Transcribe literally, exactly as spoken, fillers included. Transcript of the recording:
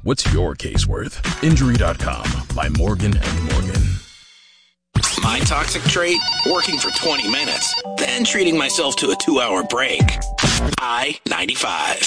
What's your case worth? Injury dot com by Morgan and Morgan. My toxic trait? Working for twenty minutes, then treating myself to a two-hour break. I ninety-five.